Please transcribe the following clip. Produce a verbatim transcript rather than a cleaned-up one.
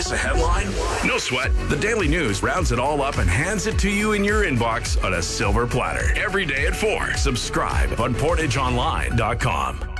Miss a headline? No sweat. The Daily News rounds it all up and hands it to you in your inbox on a silver platter. Every day at four. Subscribe on portage online dot com.